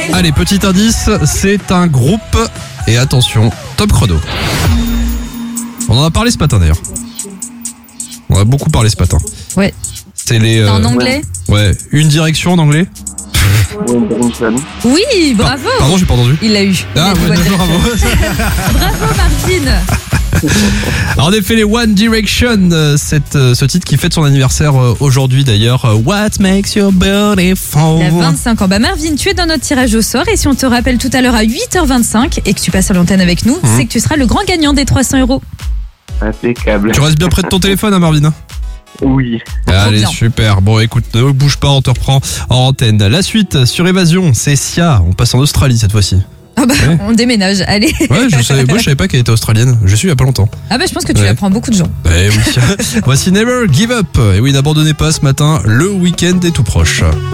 Allez, petit indice, c'est un groupe. Et attention, top chrono. On en a parlé ce matin d'ailleurs. On a beaucoup parlé ce matin. Ouais. C'est les. En anglais ? Ouais, une direction en anglais. Oui, bravo. Pardon, j'ai pas entendu. Il l'a eu. Ah ouais, bravo. Bravo Martine. Alors en effet, les One Direction, ce titre qui fête son anniversaire aujourd'hui d'ailleurs. What makes you beautiful? Il a 25 ans. Bah Marvin, tu es dans notre tirage au sort et si on te rappelle tout à l'heure à 8h25 et que tu passes à l'antenne avec nous, c'est que tu seras le grand gagnant des 300 €. Impeccable. Tu restes bien près de ton téléphone, hein, Marvin? Oui. Allez, bien. super. Bon, écoute, ne bouge pas, on te reprend en antenne. La suite sur Évasion, c'est Sia. On passe en Australie cette fois-ci. Ah bah, Ouais. on déménage, allez. Ouais, je savais pas qu'elle était australienne. Je suis il y a pas longtemps. Ah bah je pense que tu Ouais. l'apprends beaucoup de gens. Eh oui. Voici Never Give Up. Et oui, n'abandonnez pas ce matin, le week-end est tout proche.